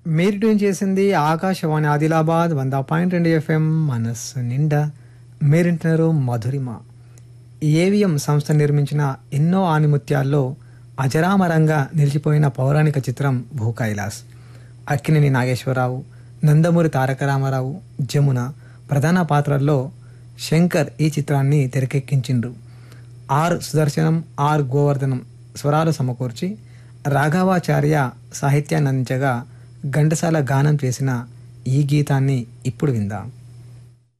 మీరు ట్యూన్ చేసింది ఆకాశవాణి ఆదిలాబాద్ 100.2 FM మనస్సు నిండా. మీరింటున్నారు మధురిమ. ఏవిఎం సంస్థ నిర్మించిన ఎన్నో ఆణిముత్యాల్లో అజరామరంగా నిలిచిపోయిన పౌరాణిక చిత్రం భూకైలాస్. అక్కినేని నాగేశ్వరరావు, నందమూరి తారక రామారావు, జమున ప్రధాన పాత్రల్లో శంకర్ ఈ చిత్రాన్ని తెరకెక్కించిండ్రు. ఆర్ సుదర్శనం, ఆర్ గోవర్ధనం స్వరాలు సమకూర్చి రాఘవాచార్య సాహిత్యాన్ని అందించగా ఘంటసాల గానం చేసిన ఈ గీతాన్ని ఇప్పుడు విందాం.